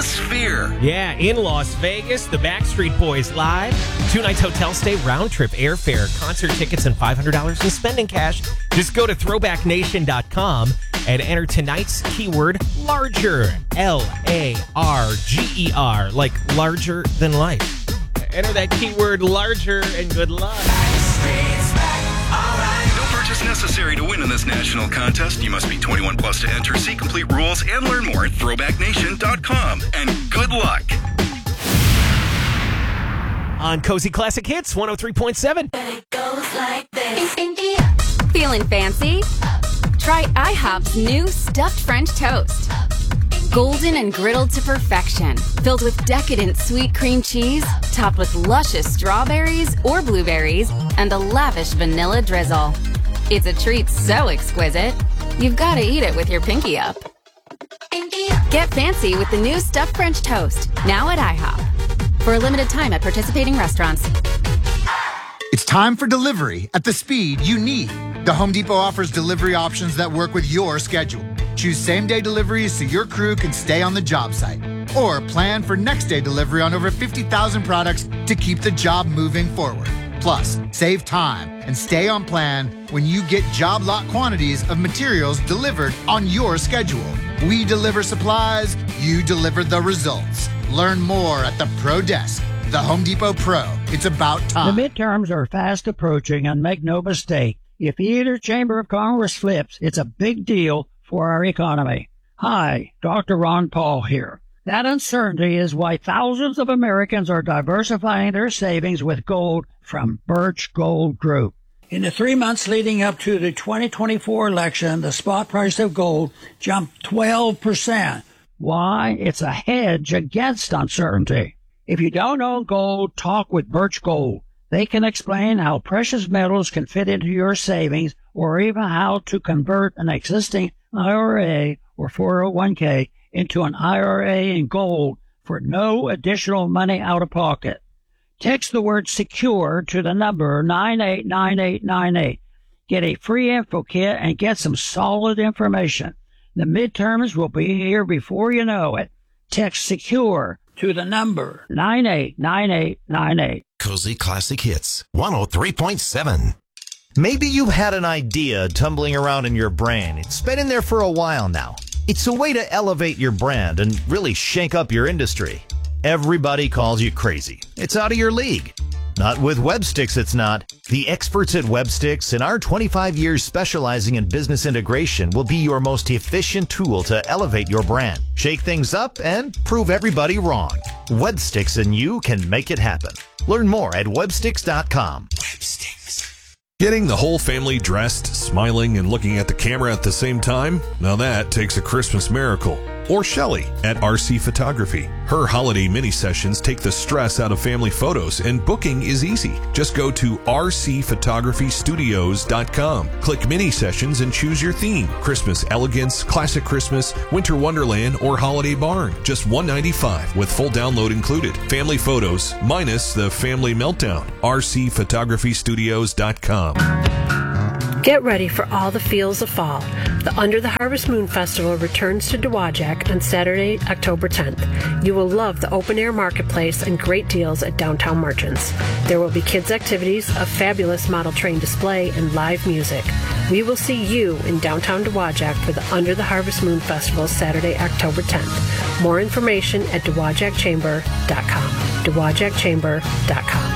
the Sphere. Yeah, in Las Vegas, the Backstreet Boys live. 2 nights hotel stay, round-trip airfare, concert tickets, and $500 in spending cash. Just go to throwbacknation.com and enter tonight's keyword larger. Larger, like larger than life. Enter that keyword larger and good luck. No purchase necessary to win in this national contest. You must be 21 plus to enter. See complete rules and learn more at throwbacknation.com. And good luck. On Cozy Classic Hits 103.7. It goes like this. Feeling fancy? Try IHOP's new stuffed French toast. Golden and griddled to perfection, filled with decadent sweet cream cheese, topped with luscious strawberries or blueberries, and a lavish vanilla drizzle. It's a treat so exquisite, you've got to eat it with your pinky up. Get fancy with the new stuffed French toast, now at IHOP. For a limited time at participating restaurants. It's time for delivery at the speed you need. The Home Depot offers delivery options that work with your schedule. Choose same-day deliveries so your crew can stay on the job site. Or plan for next-day delivery on over 50,000 products to keep the job moving forward. Plus, save time and stay on plan when you get job lot quantities of materials delivered on your schedule. We deliver supplies, you deliver the results. Learn more at the Pro Desk. The Home Depot Pro. It's about time. The midterms are fast approaching, and make no mistake, if either chamber of Congress flips, it's a big deal for our economy. Hi, Dr. Ron Paul here. That uncertainty is why thousands of Americans are diversifying their savings with gold from Birch Gold Group. In the 3 months leading up to the 2024 election, the spot price of gold jumped 12%. Why? It's a hedge against uncertainty. If you don't own gold, talk with Birch Gold. They can explain how precious metals can fit into your savings, or even how to convert an existing IRA or 401k into an IRA in gold for no additional money out of pocket. Text the word SECURE to the number 989898. Get a free info kit and get some solid information. The midterms will be here before you know it. Text SECURE to the number 989898. Cozy Classic Hits 103.7. Maybe you've had an idea tumbling around in your brain. It's been in there for a while now. It's a way to elevate your brand and really shake up your industry. Everybody calls you crazy. It's out of your league. Not with WebSticks, it's not. The experts at WebSticks and our 25 years specializing in business integration will be your most efficient tool to elevate your brand, shake things up, and prove everybody wrong. WebSticks and you can make it happen. Learn more at websticks.com. WebSticks. Getting the whole family dressed, smiling, and looking at the camera at the same time? Now that takes a Christmas miracle. Or Shelly at RC Photography. Her holiday mini sessions take the stress out of family photos, and booking is easy. Just go to rcphotographystudios.com. Click mini sessions and choose your theme: Christmas elegance, classic Christmas, winter wonderland, or holiday barn. Just $195 with full download included. Family photos minus the family meltdown. rcphotographystudios.com. Get ready for all the feels of fall. The Under the Harvest Moon Festival returns to Dowagiac on Saturday, October 10th. You will love the open-air marketplace and great deals at downtown merchants. There will be kids' activities, a fabulous model train display, and live music. We will see you in downtown Dowagiac for the Under the Harvest Moon Festival Saturday, October 10th. More information at dowagiacchamber.com. dowagiacchamber.com.